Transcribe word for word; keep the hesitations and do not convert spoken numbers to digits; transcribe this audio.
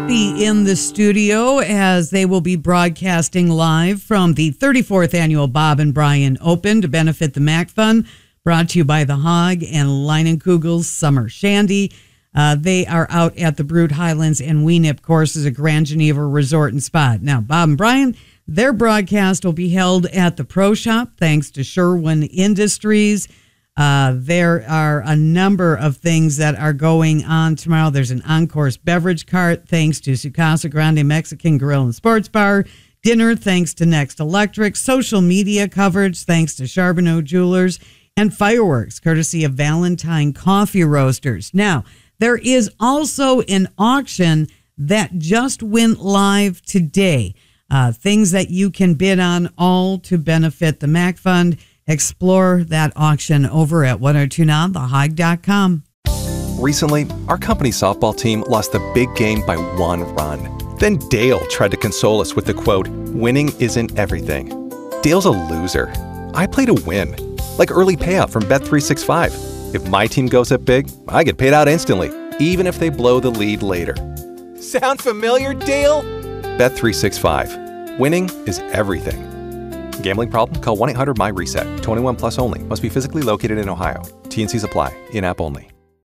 be in the studio as they will be broadcasting live from the thirty-fourth annual Bob and Brian Open to benefit the Mac Fund, brought to you by The Hog and Leinenkugel's Summer Shandy. Uh, they are out at the Brute Highlands and Wienip courses at Grand Geneva Resort and Spa. Now, Bob and Brian, their broadcast will be held at the Pro Shop, thanks to Sherwin Industries. Uh, there are a number of things that are going on tomorrow. There's an on-course beverage cart, thanks to Su Casa Grande Mexican Grill and Sports Bar. Dinner, thanks to Next Electric. Social media coverage, thanks to Charbonneau Jewelers. And fireworks, courtesy of Valentine Coffee Roasters. Now, there is also an auction that just went live today. Uh, things that you can bid on, all to benefit the Mac Fund. Explore that auction over at one oh two now the hog dot com. Recently, our company softball team lost the big game by one run. Then Dale tried to console us with the quote, "Winning isn't everything." Dale's a loser. I play to win. Like early payout from Bet three sixty-five. If my team goes up big, I get paid out instantly, even if they blow the lead later. Sound familiar, Dale? Bet three sixty-five. Winning is everything. Gambling problem? Call one eight hundred M Y RESET. twenty-one plus only. Must be physically located in Ohio. T N Cs apply. In-app only.